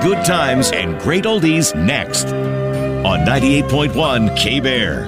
good times and great oldies next on 98.1 K-Bear.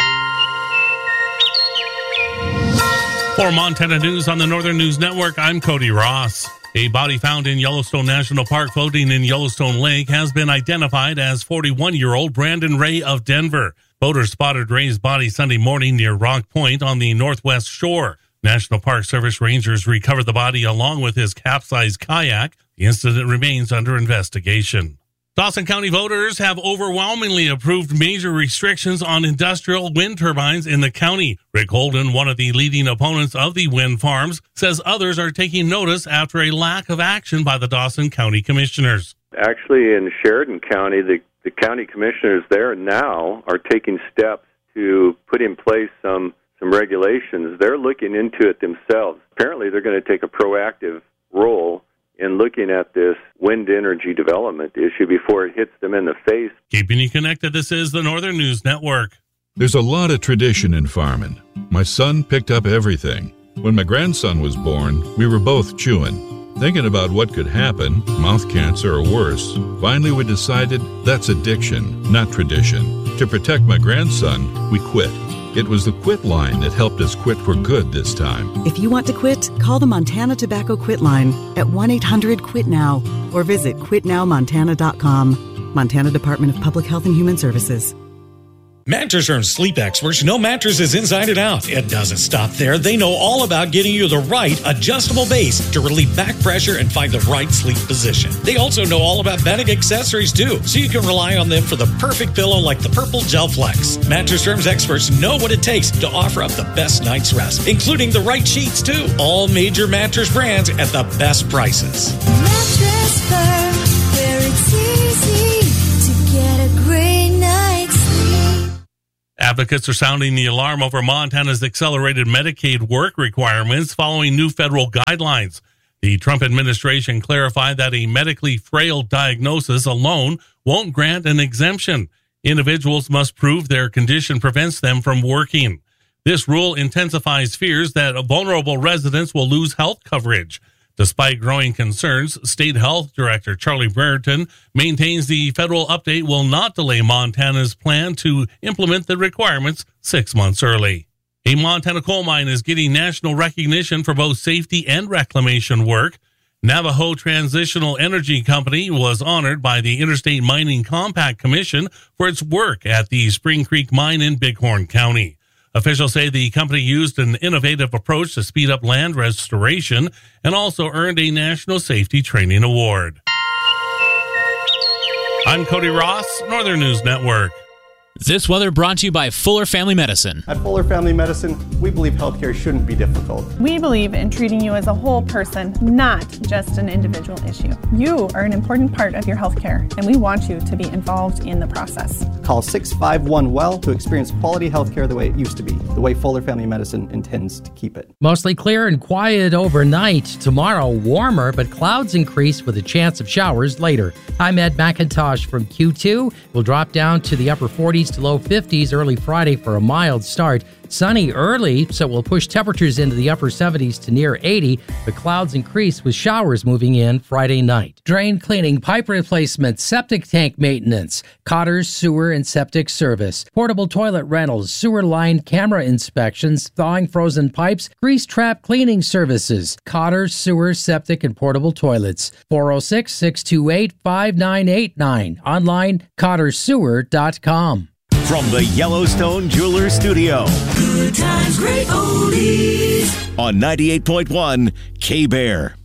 For Montana News on the Northern News Network, I'm Cody Ross. A body found in Yellowstone National Park floating in Yellowstone Lake has been identified as 41-year-old Brandon Ray of Denver. Boaters spotted Ray's body Sunday morning near Rock Point on the northwest shore. National Park Service rangers recovered the body along with his capsized kayak. The incident remains under investigation. Dawson County voters have overwhelmingly approved major restrictions on industrial wind turbines in the county. Rick Holden, one of the leading opponents of the wind farms, says others are taking notice after a lack of action by the Dawson County commissioners. Actually, in Sheridan County, the county commissioners there now are taking steps to put in place some regulations. They're looking into it themselves. Apparently, they're going to take a proactive role in looking at this wind energy development issue before it hits them in the face. Keeping you connected, this is the Northern News Network. There's a lot of tradition in farming. My son picked up everything. When my grandson was born, we were both chewing, thinking about what could happen, mouth cancer or worse. Finally, we decided that's addiction, not tradition. To protect my grandson, we quit. It was the Quit line that helped us quit for good this time. If you want to quit, call the Montana Tobacco Quit line at 1-800-QUIT-NOW or visit quitnowmontana.com. Montana Department of Public Health and Human Services. Mattress Firm sleep experts know mattresses inside and out. It doesn't stop there. They know all about getting you the right adjustable base to relieve back pressure and find the right sleep position. They also know all about bedding accessories too, so you can rely on them for the perfect pillow like the Purple Gel Flex. Mattress Firm's experts know what it takes to offer up the best night's rest, including the right sheets too. All major mattress brands at the best prices. Mattress Firm, where it's easy to get a great night's sleep. Advocates are sounding the alarm over Montana's accelerated Medicaid work requirements following new federal guidelines. The Trump administration clarified that a medically frail diagnosis alone won't grant an exemption. Individuals must prove their condition prevents them from working. This rule intensifies fears that vulnerable residents will lose health coverage. Despite growing concerns, State Health Director Charlie Brereton maintains the federal update will not delay Montana's plan to implement the requirements 6 months early. A Montana coal mine is getting national recognition for both safety and reclamation work. Navajo Transitional Energy Company was honored by the Interstate Mining Compact Commission for its work at the Spring Creek Mine in Bighorn County. Officials say the company used an innovative approach to speed up land restoration and also earned a National Safety Training Award. I'm Cody Ross, Northern News Network. This weather brought to you by Fuller Family Medicine. At Fuller Family Medicine, we believe healthcare shouldn't be difficult. We believe in treating you as a whole person, not just an individual issue. You are an important part of your healthcare, and we want you to be involved in the process. Call 651-WELL to experience quality healthcare the way it used to be, the way Fuller Family Medicine intends to keep it. Mostly clear and quiet overnight. Tomorrow, warmer, but clouds increase with a chance of showers later. I'm Ed McIntosh from Q2. We'll drop down to the upper 40s to low 50s early Friday for a mild start. Sunny early, so we'll push temperatures into the upper 70s to near 80. The clouds increase with showers moving in Friday night. Drain cleaning, pipe replacement, septic tank maintenance, Cotter's Sewer and Septic Service, portable toilet rentals, sewer line camera inspections, thawing frozen pipes, grease trap cleaning services, Cotter's Sewer, Septic, and Portable Toilets. 406-628-5989. Online, CottersSewer.com. From the Yellowstone Jewelers Studio. Good times, great oldies. On 98.1 K-Bear.